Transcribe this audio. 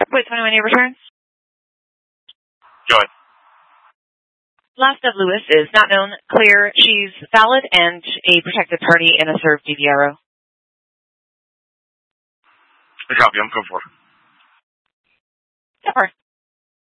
Wait, 21 year return? Go ahead. Last of Lewis is not known, clear, she's valid, and a protected party in a served DVRO. I copy, I'm code 4. Sure.